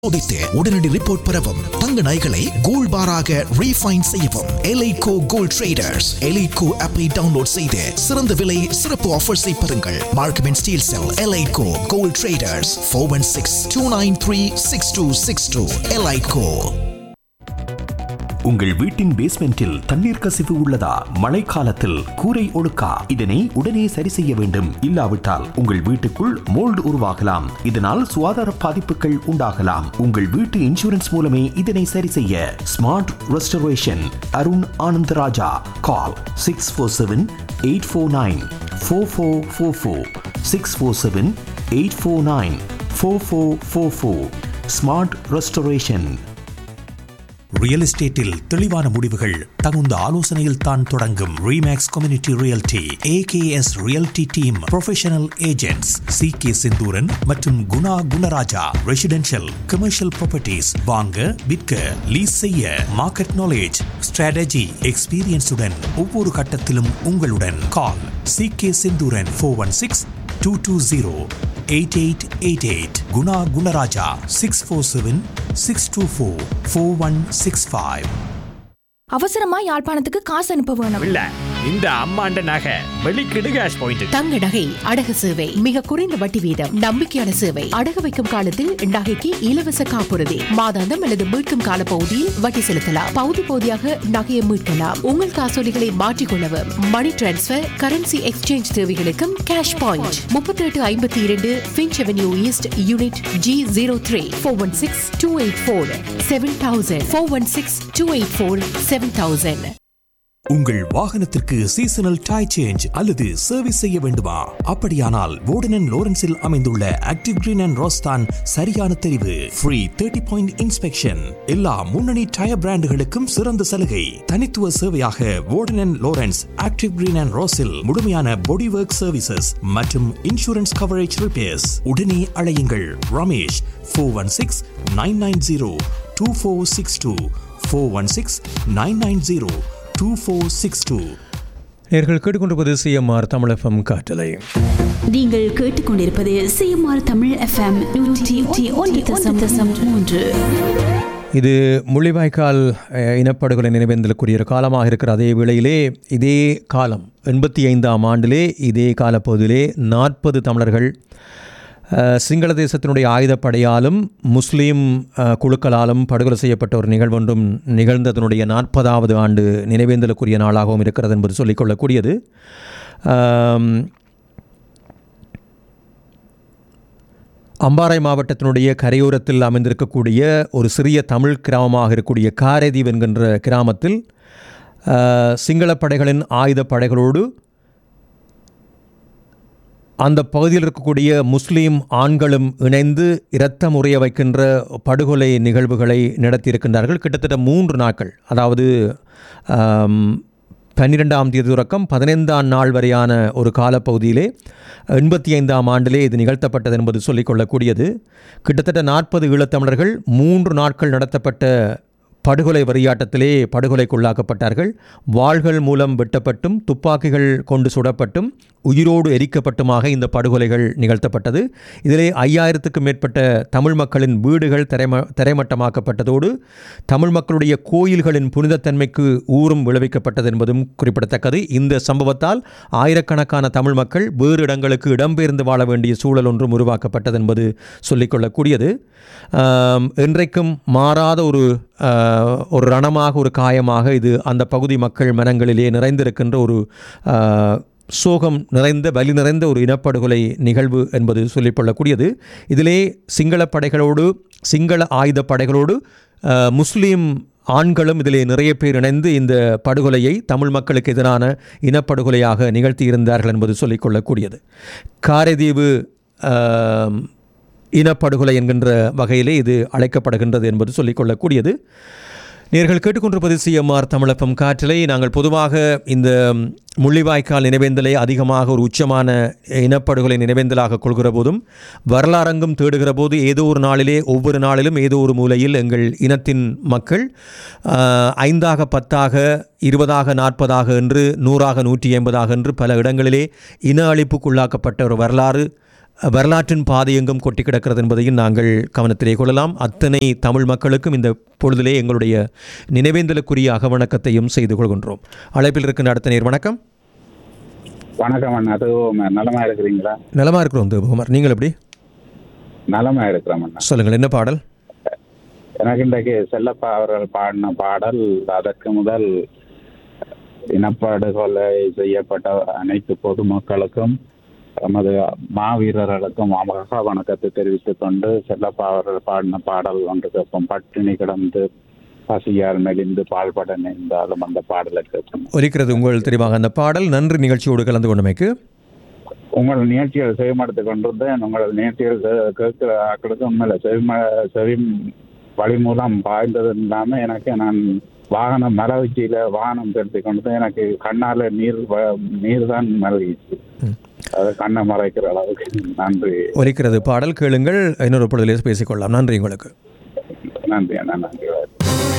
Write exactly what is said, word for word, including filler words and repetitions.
சோதித்து உடனடி ரிப்போர்ட் பெறவும். தங்க நகைகளை கோல்ட் பாராக ரீஃபைன் செய்யவும். எலைட்கோ கோல்ட் ட்ரேடர்ஸ் எலைட்கோ ஆப்பை டவுன்லோட் செய்து சிறந்த விலை சிறப்பு ஆஃபர்ஸை பெறுங்கள். Markham and Steeles sell எலைட்கோ gold traders four one six two nine three six two six two. எலைட்கோ. உங்கள் வீட்டின் பேஸ்மெண்டில் தண்ணீர் கசிவு உள்ளதா? மழைக்காலத்தில் கூரை ஒழுக்கா? இதனை உடனே சரி செய்ய வேண்டும். இல்லாவிட்டால் உங்கள் வீட்டுக்குள் மோல்டு உருவாகலாம். இதனால் சுகாதார பாதிப்புகள் உண்டாகலாம். உங்கள் வீட்டு இன்சூரன்ஸ் மூலமே இதனை சரி செய்ய. Smart restoration Arun Anandaraja. கால் six four seven eight four nine four four four four six four seven eight four nine four four four four. Smart restoration. Real எஸ்டேட்டில் தெளிவான முடிவுகள் தகுந்த ஆலோசனையில் தான் தொடங்கும். Remakes community realty AKS realty team professional agents C K Senthuran மற்றும் Guna Gunaraja. Residential commercial properties வாங்க விற்க லீஸ் செய்ய மார்க்கெட் நாலேஜ் ஸ்ட்ராட்டஜி எக்ஸ்பீரியன்ஸுடன் ஒவ்வொரு கட்டத்திலும் உங்களுடன். கால் C K Senthuran four one six two two zero eight eight eight eight. Guna Gunaraja six four seven six two four four one six five. அவசரமா யாழ்ப்பாணத்துக்கு காசு அனுப்ப வேணும். இல்ல இந்த அம்மாண்ட நகை வெளிக்கிடு கேஷ் பாயிண்ட். தங்க நகை அடகு சேவை மிக குறைந்த வட்டி வீதம், நம்பிக்கையான சேவை. அடகு வைக்கும் காலத்தில் நகைக்கு இலவச காப்புறுதி, மாதாந்தம் அல்லது மீட்கும் கால பகுதியில் வட்டி செலுத்தலாம். பகுதி பகுதியாக நகையை மீட்கலாம். உங்கள் காசோலிகளை மாற்றிக்கொள்ளவும், மணி டிரான்ஸ்பர், கரன்சி எக்ஸ்சேஞ்ச் தேவைகளுக்கும் கேஷ் பாயிண்ட். முப்பத்தி எட்டு ஐம்பத்தி இரண்டு pinch avenue east unit G zero three four one six two eight four seven thousand four one six two eight four seven thousand. உங்கள் வாகனத்திற்கு சீசனல் டை சேஞ்ச் அல்லது service செய்ய வேண்டுமா? அப்படியானால் வோர்டன் அண்ட் லோரன்ஸில் அமைந்துள்ள ஆக்டிவ் கிரீன் அண்ட் ரோஸ் தான் சரியான தெரிவு. Free thirty point inspection. எல்லா முன்னணி டயர் பிராண்டுகளுக்கும் சிறந்த சலுகை. தனித்துவ சேவையாக வோர்டன் and Lawrence active green and ரோஸில் முழுமையான பாடி ஒர்க் சர்வீசஸ் மற்றும் இன்சூரன்ஸ் கவரேஜ் ரிப்பேர்ஸ். உடனே அழையுங்கள் Ramesh four one six nine nine zero two four six two four one six nine nine zero two four six two. நேர்கள் கேட்டுக்கொண்டிருப்பது சிஎம்ஆர் தமிழ் எஃப்எம் காற்றலை. நீங்கள் கேட்டுக்கொண்டிருப்பது CMR Tamil FM நூற்றி ஒன்று தசம் மூன்று. இது முள்ளிவாய்க்கால் இனப்படுகொலை நினைவேந்தலுக்குரிய காலமாக இருக்கிற அதே வேளையிலே இதே காலம் எண்பத்தி ஐந்தாம் ஆண்டிலே இதே காலப்பகுதியிலே நாற்பது தமிழர்கள் சிங்கள தேசத்தினுடைய ஆயுதப்படையாலும் முஸ்லீம் குழுக்களாலும் படுகொலை செய்யப்பட்ட ஒரு நிகழ்வொன்றும் நிகழ்ந்ததனுடைய நாற்பதாவது ஆண்டு நினைவேந்தலுக்குரிய நாளாகவும் இருக்கிறது என்பது சொல்லிக்கொள்ளக்கூடியது. அம்பாறை மாவட்டத்தினுடைய கரையோரத்தில் அமைந்திருக்கக்கூடிய ஒரு சிறிய தமிழ் கிராமமாக இருக்கக்கூடிய காரைதீவு என்கின்ற கிராமத்தில் சிங்கள படைகளின் ஆயுதப்படைகளோடு அந்த பகுதியில் இருக்கக்கூடிய முஸ்லீம் ஆண்களும் இணைந்து இரத்தம் உறைய வைக்கின்ற படுகொலை நிகழ்வுகளை நடத்தியிருக்கின்றார்கள். கிட்டத்தட்ட மூன்று நாட்கள், அதாவது பன்னிரெண்டாம் தேதி தொடக்கம் பதினைந்தாம் நாள் வரையான ஒரு காலப்பகுதியிலே எண்பத்தி ஐந்தாம் ஆண்டிலே இது நிகழ்த்தப்பட்டது என்பது சொல்லிக்கொள்ளக்கூடியது. கிட்டத்தட்ட நாற்பது ஈழத்தமிழர்கள் மூன்று நாட்கள் நடத்தப்பட்ட படுகொலை வரியாட்டத்திலே படுகொலைக்குள்ளாக்கப்பட்டார்கள். வாள்கள் மூலம் வெட்டப்பட்டும் துப்பாக்கிகள் கொண்டு சுடப்பட்டும் உயிரோடு எரிக்கப்பட்டுமாக இந்த படுகொலைகள் நிகழ்த்தப்பட்டது. இதிலே ஐயாயிரத்துக்கும் மேற்பட்ட தமிழ் மக்களின் வீடுகள் தரைம தரைமட்டமாக்கப்பட்டதோடு தமிழ் மக்களுடைய கோயில்களின் புனிதத்தன்மைக்கு ஊறும் விளைவிக்கப்பட்டது என்பதும் குறிப்பிடத்தக்கது. இந்த சம்பவத்தால் ஆயிரக்கணக்கான தமிழ் மக்கள் வேறு இடங்களுக்கு இடம்பெயர்ந்து வாழ வேண்டிய சூழல் ஒன்றும் உருவாக்கப்பட்டது என்பது சொல்லிக்கொள்ளக்கூடியது. என்றைக்கும் மாறாத ஒரு ஒரு ரணமாக ஒரு காயமாக இது அந்த பகுதி மக்கள் மனங்களிலே நிறைந்திருக்கின்ற ஒரு சோகம் நிறைந்த வலி நிறைந்த ஒரு இனப்படுகொலை நிகழ்வு என்பது சொல்லிக்கொள்ளக்கூடியது. இதிலே சிங்கள படைகளோடு சிங்கள ஆயுத படைகளோடு முஸ்லீம் ஆண்களும் இதிலே நிறைய பேர் இணைந்து இந்த படுகொலையை தமிழ் மக்களுக்கு எதிரான இனப்படுகொலையாக நிகழ்த்தியிருந்தார்கள் என்பது சொல்லிக்கொள்ளக்கூடியது. காரைதீவு இனப்படுகொலை என்கின்ற வகையிலே இது அழைக்கப்படுகின்றது என்பது சொல்லிக்கொள்ளக்கூடியது. நேர்கள் கேட்டுக்கொண்டிருப்பது சிஎம்ஆர் தமிழ் எஃப்எம் காற்றலை. நாங்கள் பொதுவாக இந்த முள்ளிவாய்க்கால் நினைவேந்தலை அதிகமாக ஒரு உச்சமான இனப்படுகொலை நினைவேந்தலாக கொள்கிற போதும் வரலாறங்கும் தேடுகிற போது ஏதோ ஒரு நாளிலே ஒவ்வொரு நாளிலும் ஏதோ ஒரு மூலையில் எங்கள் இனத்தின் மக்கள் ஐந்தாக பத்தாக இருபதாக நாற்பதாக என்று நூறாக நூற்றி ஐம்பதாக என்று பல இடங்களிலே இன அழிப்புக்குள்ளாக்கப்பட்ட ஒரு வரலாறு வரலாற்றின் பாதை எங்கும் கொட்டி கிடக்கிறது என்பதையும் நாங்கள் கவனத்திலே கொள்ளலாம். அத்தனை தமிழ் மக்களுக்கும் இந்த பொழுதிலே எங்களுடைய நினைவேந்தலுக்குரிய அகவணக்கத்தையும் செய்து கொள்கின்றோம். அழைப்பில் இருக்கின்ற அடுத்த நேர் வணக்கம். வணக்கம் அண்ணா, அது நலமா இருக்கிறீங்களா? நலமா இருக்கிறோம் தேவகுமார், நீங்கள் எப்படி? நலமா இருக்கிறோம் அண்ணா. சொல்லுங்கள், என்ன பாடல்? எனக்கு இன்றைக்கு செல்லப்பா அவர்கள் பாடின பாடல், அதற்கு முதல் இனப்படுகொலை செய்யப்பட்ட அனைத்து பொதுமக்களுக்கும் நமது மாவீரர்களுக்கும் மகா வணக்கத்தை தெரிவித்துக் கொண்டு செல்லப்பா அவர்கள் பாடின பாடல் ஒன்று கேட்போம். பட்டினி கிடந்து பசியால் மெலிந்து பால்பட நேர்ந்தாலும் அந்த பாடலை கேட்போம். ஒலிக்கிறது உங்கள் தெரிவாக அந்த பாடல். நன்றி நிகழ்ச்சியோடு கலந்து கொண்டமைக்கு. உங்கள் நிகழ்ச்சிகள் செவிமடுத்துக் கொண்டிருந்தேன். உங்கள் நிகழ்ச்சிகள் கேட்கிற ஆக்களுக்கு உண்மையில செவிம செவி வழி மூலம் பாய்ந்தது இல்லாமல் எனக்கு நான் வாகனம் மரவச்சியில் வாகனம் செலுத்தி கொண்டு எனக்கு கண்ணால் நீர் நீர் தான் மரவிச்சு, அதை கண்ணை மறைக்கிற அளவுக்கு. நன்றி. ஒலிக்கிறது பாடல் கேளுங்கள். இன்னொரு பொழுதிலே பேசிக்கொள்ளலாம். நன்றி உங்களுக்கு. நன்றி அண்ணா, நன்றி.